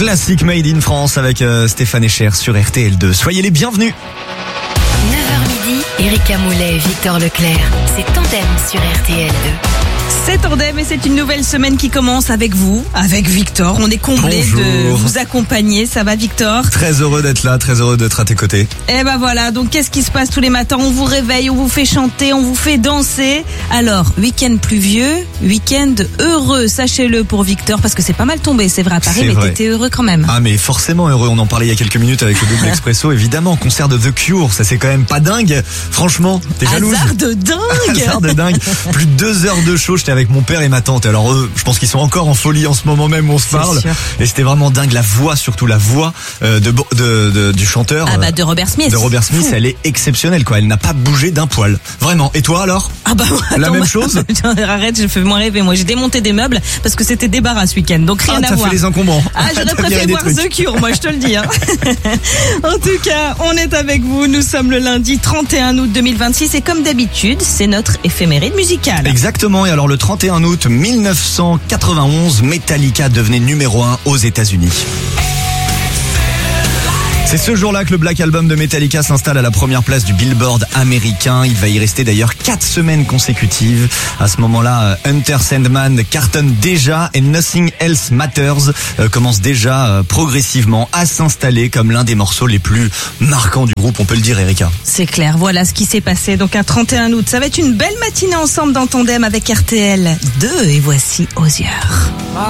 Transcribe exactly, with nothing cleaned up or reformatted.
Classique Made in France avec euh, Stéphane Echer sur R T L deux. Soyez les bienvenus. neuf heures midi, Erika Moulet et Victor Leclerc. C'est Tandem sur R T L deux. C'est Tandem et c'est une nouvelle semaine qui commence avec vous, avec Victor. On est comblé de vous accompagner. Ça va, Victor? Très heureux d'être là, très heureux d'être à tes côtés. Et ben voilà, donc qu'est-ce qui se passe tous les matins? On vous réveille, on vous fait chanter, on vous fait danser. Alors, week-end pluvieux, week-end heureux, sachez-le pour Victor, parce que c'est pas mal tombé, c'est vrai à Paris, C'est mais vrai. t'étais heureux quand même. Ah mais forcément heureux, on en parlait il y a quelques minutes avec le double expresso, évidemment, concert de The Cure, ça c'est quand même pas dingue. Franchement, t'es jalouse? Hasard de dingue. Hasard de dingue. Plus de deux heures de show, j'étais avec mon père et ma tante. Alors eux, je pense qu'ils sont encore en folie en ce moment même où on se C'est parle. sûr. Et c'était vraiment dingue, la voix, surtout la voix euh, de, de, de du chanteur. Ah bah euh, de Robert Smith. de Robert Smith, Fou. elle est exceptionnelle quoi. Elle n'a pas bougé d'un poil. Vraiment. Et toi alors? Ah bah La attends, même moi- chose? Arrête, je fais moins rêver. Moi, j'ai démonté des meubles parce que c'était débarras ce week-end, donc rien Ah, à t'as voir. fait les encombrants. Ah, j'aurais T'as préféré viré des voir trucs. The Cure, moi, je te le dis. Hein. En tout cas, on est avec vous. Nous sommes le lundi trente et un août deux mille vingt-six et comme d'habitude, c'est notre éphéméride musicale. Exactement, et alors le trente et un août mille neuf cent quatre-vingt-onze, Metallica devenait numéro un aux États-Unis. C'est ce jour-là que le Black Album de Metallica s'installe à la première place du Billboard américain. Il va y rester d'ailleurs quatre semaines consécutives. À ce moment-là, Enter Sandman cartonne déjà et Nothing Else Matters euh, commence déjà euh, progressivement à s'installer comme l'un des morceaux les plus marquants du groupe, on peut le dire, Erika. C'est clair, voilà ce qui s'est passé. Donc un trente et un août, ça va être une belle matinée ensemble dans Tandem avec R T L deux et voici Osier.